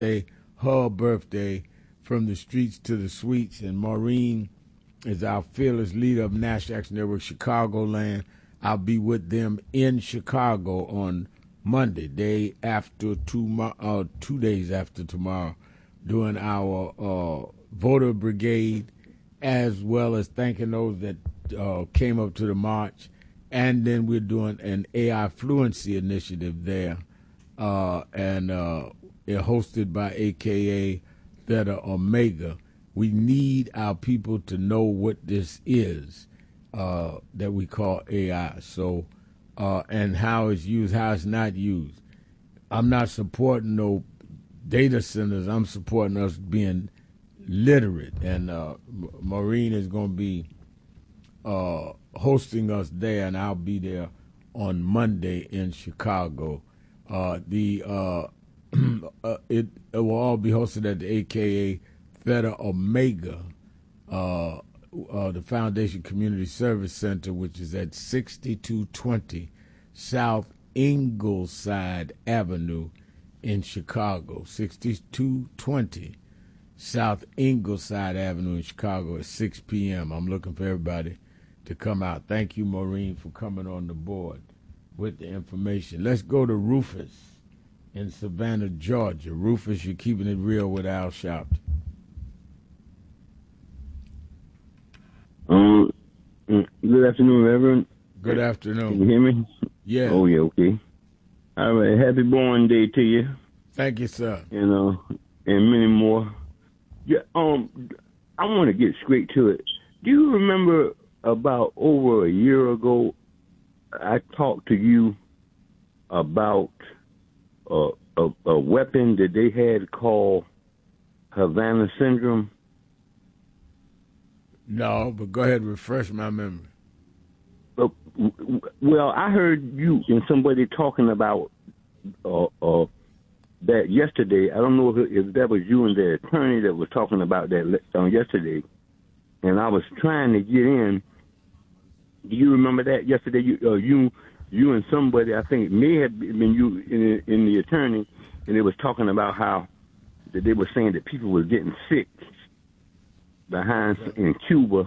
her birthday, from the streets to the suites. And Maureen is our fearless leader of National Action Network Chicagoland. I'll be with them in Chicago on Monday, day after 2 days after tomorrow, doing our voter brigade, as well as thanking those that came up to the march. And then we're doing an AI fluency initiative there, and hosted by AKA Theta Omega. We need our people to know what this is that we call AI. So, and how it's used, how it's not used. I'm not supporting no data centers. I'm supporting us being literate. And Maureen is going to be hosting us there, and I'll be there on Monday in Chicago. It will all be hosted at the AKA Theta Omega, the Foundation Community Service Center, which is at 6220 South Ingleside Avenue in Chicago. 6220 South Ingleside Avenue in Chicago at 6 p.m. I'm looking for everybody to come out. Thank you, Maureen, for coming on the board with the information. Let's go to Rufus in Savannah, Georgia. Rufus, you're keeping it real with Al Sharpton. Good afternoon, Reverend. Good afternoon. Can you hear me? Yeah. Oh, yeah, okay. All right, happy born day to you. Thank you, sir. And many more. Yeah, I want to get straight to it. Do you remember about over a year ago, I talked to you about a weapon that they had called Havana Syndrome? No, but go ahead and refresh my memory. Well, I heard you and somebody talking about that yesterday. I don't know if that was you and the attorney that was talking about that yesterday. And I was trying to get in. Do you remember that yesterday? You and somebody, I think it may have been you in the attorney, and they was talking about how that they were saying that people were getting sick in Cuba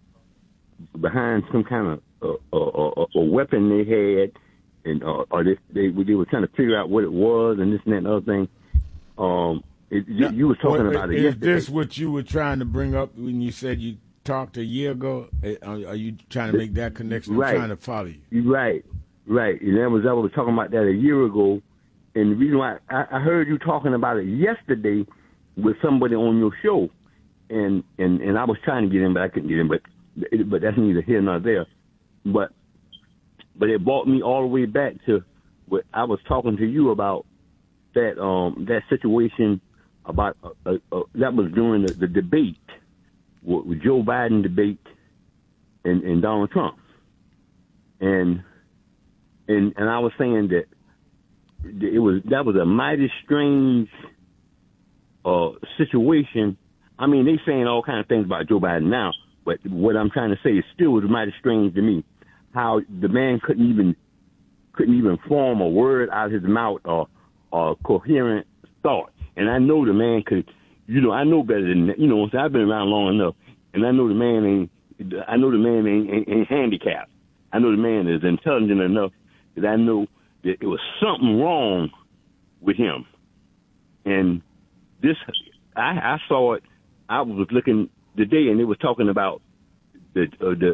behind some kind of a weapon they had, and or they were trying to figure out what it was, and this and that and other thing. You were talking about it yesterday. Is this what you were trying to bring up when you said you talked a year ago? Are you trying to make that connection? Right. I'm trying to follow you. Right. And I was talking about that a year ago, and the reason why I heard you talking about it yesterday with somebody on your show, and I was trying to get in, but I couldn't get in. But that's neither here nor there. But it brought me all the way back to what I was talking to you about, that situation about that was during the debate, with Joe Biden debate and Donald Trump, and I was saying that that was a mighty strange situation. I mean, they saying all kinds of things about Joe Biden now, but what I'm trying to say is still was mighty strange to me, how the man couldn't even form a word out of his mouth or coherent thought. And I know the man could, I know better than that. So I've been around long enough, and I know the man ain't handicapped. I know the man is intelligent enough that I know that it was something wrong with him. And this, I saw it. I was looking today, and they was talking about that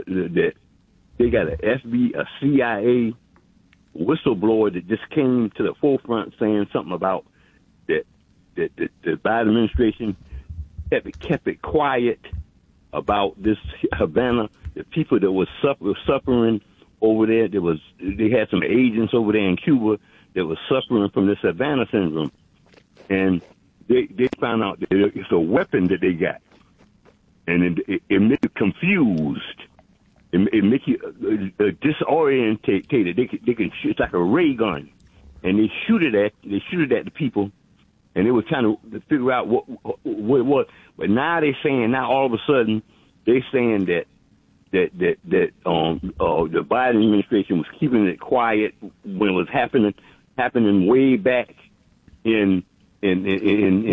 they got a CIA whistleblower that just came to the forefront saying something about that the Biden administration kept it quiet about this Havana. The people that were suffering over there, they had some agents over there in Cuba that was suffering from this Havana syndrome, and they found out that it's a weapon that they got, and it makes you confused. It makes you disorientated. They can shoot, it's like a ray gun, and they shoot it at the people, and they were trying to figure out what it was. But now all of a sudden they're saying that the Biden administration was keeping it quiet when it was happening way back in in